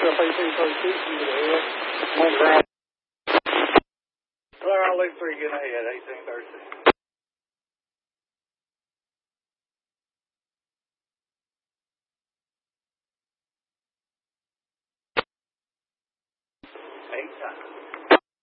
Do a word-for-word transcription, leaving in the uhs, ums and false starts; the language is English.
up eighteen thirty-six into the head. On ground. Clear out loop three, get ahead, eighteen thirty-six. Eight times.